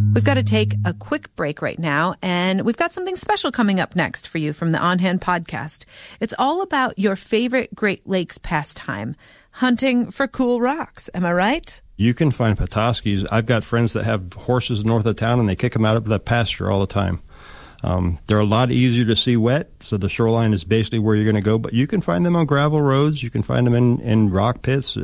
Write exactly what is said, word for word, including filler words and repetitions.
We've got to take a quick break right now, and we've got something special coming up next for you from the On Hand podcast. It's all about your favorite Great Lakes pastime, hunting for cool rocks. Am I right? You can find Petoskey's. I've got friends that have horses north of town, and they kick them out of the pasture all the time. Um, they're a lot easier to see wet, so the shoreline is basically where you're going to go, but you can find them on gravel roads. You can find them in, in rock pits.